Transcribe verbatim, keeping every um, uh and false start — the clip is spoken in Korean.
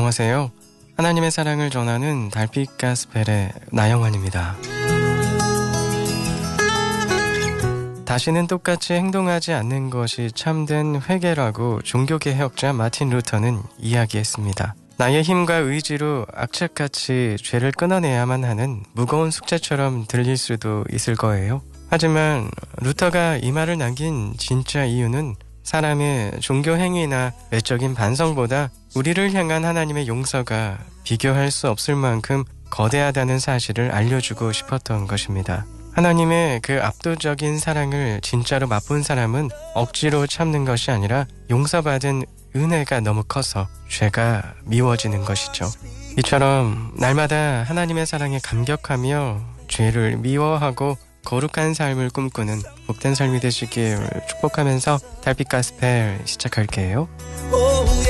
안녕하세요. 하나님의 사랑을 전하는 달빛 가스펠의 나영환입니다. 다시는 똑같이 행동하지 않는 것이 참된 회개라고 종교개혁자 마틴 루터는 이야기했습니다. 나의 힘과 의지로 악착같이 죄를 끊어내야만 하는 무거운 숙제처럼 들릴 수도 있을 거예요. 하지만 루터가 이 말을 남긴 진짜 이유는 사람의 종교 행위나 외적인 반성보다 우리를 향한 하나님의 용서가 비교할 수 없을 만큼 거대하다는 사실을 알려주고 싶었던 것입니다. 하나님의 그 압도적인 사랑을 진짜로 맛본 사람은 억지로 참는 것이 아니라 용서받은 은혜가 너무 커서 죄가 미워지는 것이죠. 이처럼 날마다 하나님의 사랑에 감격하며 죄를 미워하고 거룩한 삶을 꿈꾸는 복된 삶이 되시길 축복하면서 달빛 가스펠 시작할게요.